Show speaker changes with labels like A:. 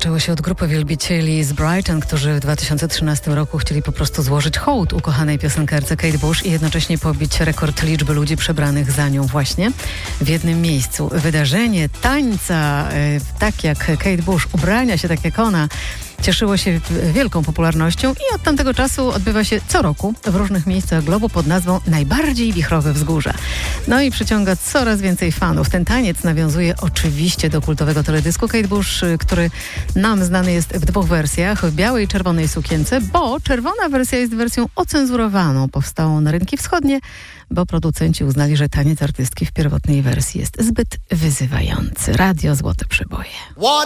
A: zaczęło się od grupy wielbicieli z Brighton, którzy w 2013 roku chcieli po prostu złożyć hołd ukochanej piosenkarce Kate Bush i jednocześnie pobić rekord liczby ludzi przebranych za nią właśnie w jednym miejscu. Wydarzenie tańca tak jak Kate Bush, ubrania się tak jak ona, cieszyło się wielką popularnością i od tamtego czasu odbywa się co roku w różnych miejscach globu pod nazwą Najbardziej wichrowe wzgórza. No i przyciąga coraz więcej fanów. Ten taniec nawiązuje oczywiście do kultowego teledysku Kate Bush, który nam znany jest w dwóch wersjach, w białej i czerwonej sukience, bo czerwona wersja jest wersją ocenzurowaną, powstałą na rynki wschodnie, bo producenci uznali, że taniec artystki w pierwotnej wersji jest zbyt wyzywający. Radio Złote Przeboje.